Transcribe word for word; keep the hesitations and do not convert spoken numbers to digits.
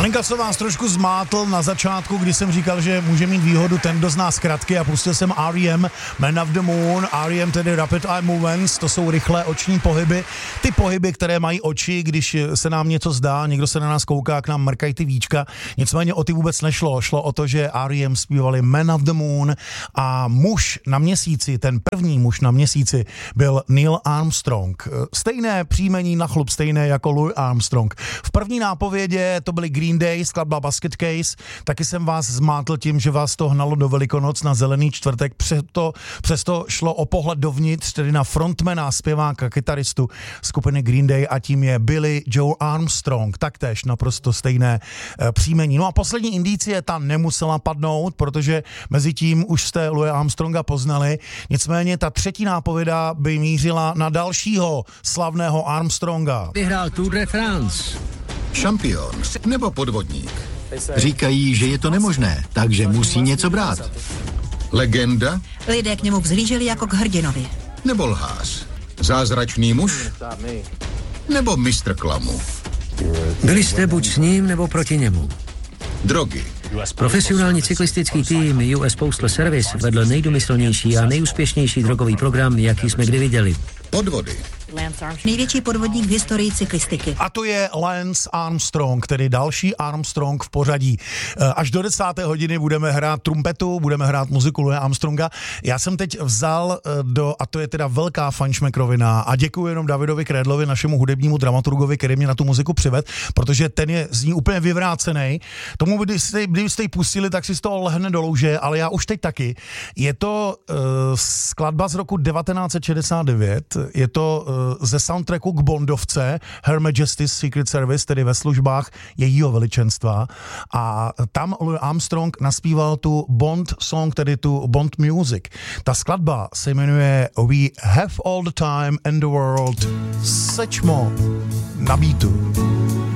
Malinka se vás trošku zmátl na začátku, kdy jsem říkal, že může mít výhodu ten, kdo zná zkratky, a pustil jsem R E M, Man of the Moon. R E M tedy Rapid Eye Movements, to jsou rychlé oční pohyby. Ty pohyby, které mají oči, když se nám něco zdá, někdo se na nás kouká, k nám mrkají ty víčka. Nicméně o ty vůbec nešlo. Šlo o to, že R E M zpívali Man of the Moon a muž na měsíci, ten první muž na měsíci byl Neil Armstrong. Stejné příjmení na chlup, stejné jako Louis Armstrong. V první nápovědě to byly Green Day, skladba Basket Case. Taky jsem vás zmátl tím, že vás to hnalo do Velikonoc na Zelený čtvrtek. Přesto, přesto šlo o pohled dovnitř, tedy na frontmana, zpěváka, kytaristu skupiny Green Day, a tím je Billy Joe Armstrong. Taktéž naprosto stejné e, příjmení. No a poslední indicie, ta nemusela padnout, protože mezi tím už jste Louis Armstronga poznali. Nicméně ta třetí nápověda by mířila na dalšího slavného Armstronga. Vyhrál Tour de France. Šampion nebo podvodník? Říkají, že je to nemožné, takže musí něco brát. Legenda Lidé k němu vzhlíželi jako k hrdinovi. nebo lhář? Zázračný muž nebo mistr klamu? Byli jste buď s ním, nebo proti němu. Drogy Profesionální cyklistický tým U S Postal Service vedl nejdomyslnější a nejúspěšnější drogový program, jaký jsme kdy viděli. podvody. Největší podvodník v historii cyklistiky. A to je Lance Armstrong, tedy další Armstrong v pořadí. Až do desáté hodiny budeme hrát trumpetu, budeme hrát muziku Louise Armstronga. Já jsem teď vzal do, a to je teda velká fanšmekrovina, a děkuji jenom Davidovi Krédlovi, našemu hudebnímu dramaturgovi, který mě na tu muziku přived, protože ten je z ní úplně vyvrácený. Tomu, kdybyste, kdybyste ji pustili, tak si z toho lehne do louže, ale já už teď taky. Je to uh, skladba z roku devatenáct set šedesát devět, je to uh, ze soundtracku k Bondovce Her Majesty's Secret Service, tedy ve službách jejího veličenstva, a tam Louis Armstrong naspíval tu Bond song, tedy tu Bond music. Ta skladba se jmenuje We Have All the Time in the World. Sečmo na beatu.